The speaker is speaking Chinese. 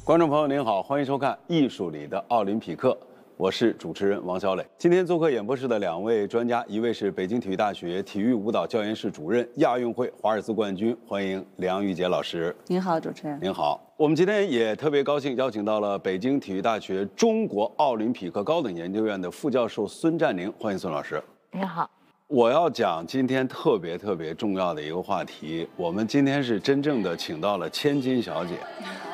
观众朋友您好，欢迎收看《艺术里的奥林匹克》，我是主持人王小磊。今天做客演播室的两位专家，一位是北京体育大学体育舞蹈教研室主任、亚运会华尔兹冠军，欢迎梁玉洁老师。 您好，主持人。 您好，我们今天也特别高兴邀请到了北京体育大学中国奥林匹克高等研究院的副教授孙占宁，欢迎孙老师。 您好。 我要讲今天特别重要的一个话题，我们今天是真正的请到了千金小姐。